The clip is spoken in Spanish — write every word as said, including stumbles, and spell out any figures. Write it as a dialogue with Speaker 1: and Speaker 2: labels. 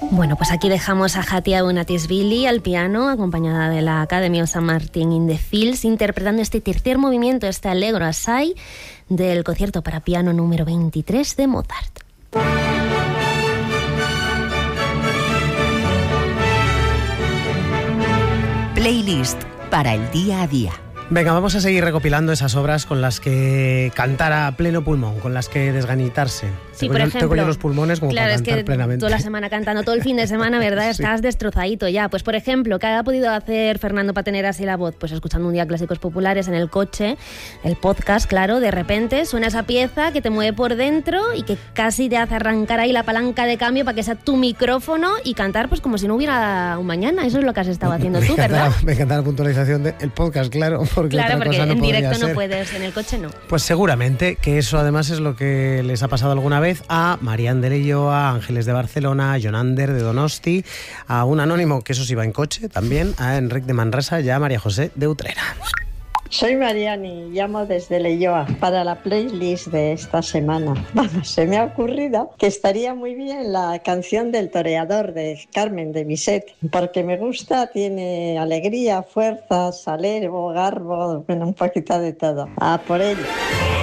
Speaker 1: Bueno, pues aquí dejamos a Hatia Bonatisvili al piano, acompañada de la Academy of Saint Martin in the Fields, interpretando este tercer movimiento, este Allegro Assai, del concierto para piano número veintitrés de Mozart.
Speaker 2: Playlist para el día a día.
Speaker 3: Venga, vamos a seguir recopilando esas obras con las que cantar a pleno pulmón, con las que desganitarse.
Speaker 1: Sí,
Speaker 3: tengo
Speaker 1: por
Speaker 3: yo,
Speaker 1: ejemplo,
Speaker 3: tengo yo los pulmones como
Speaker 1: claro,
Speaker 3: para
Speaker 1: es
Speaker 3: cantar
Speaker 1: que
Speaker 3: plenamente.
Speaker 1: toda la semana cantando, todo el fin de semana, ¿verdad? Sí. Estás destrozadito ya. Pues, por ejemplo, ¿qué ha podido hacer Fernando para tener así la voz? Pues escuchando un día clásicos populares en el coche, el podcast, claro, de repente suena esa pieza que te mueve por dentro y que casi te hace arrancar ahí la palanca de cambio para que sea tu micrófono y cantar pues como si no hubiera un mañana. Eso es lo que has estado haciendo
Speaker 3: me
Speaker 1: tú,
Speaker 3: encanta,
Speaker 1: ¿verdad?
Speaker 3: Me encanta la puntualización del podcast, claro, porque
Speaker 1: Claro,
Speaker 3: otra
Speaker 1: porque
Speaker 3: cosa no
Speaker 1: en directo
Speaker 3: ser.
Speaker 1: no puedes, en el coche no.
Speaker 3: Pues seguramente que eso además es lo que les ha pasado alguna vez a Marian de Leyo, a Ángeles de Barcelona, a Jonander de Donosti, a un anónimo que eso sí va en coche también, a Enric de Manresa y a María José de Utrera.
Speaker 4: Soy Mariani, llamo desde Leioa para la playlist de esta semana. Vamos, se me ha ocurrido que estaría muy bien la canción del toreador de Carmen de Bizet, porque me gusta, tiene alegría, fuerza, salero, garbo, bueno, un poquito de todo. A por ello.